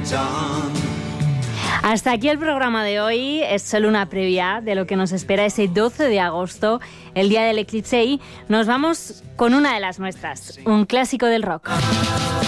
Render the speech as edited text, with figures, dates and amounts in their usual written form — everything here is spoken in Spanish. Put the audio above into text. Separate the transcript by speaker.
Speaker 1: Hasta aquí el programa de hoy. Es solo una previa de lo que nos espera ese 12 de agosto, el día del eclipse, y nos vamos con una de las nuestras, un clásico del rock.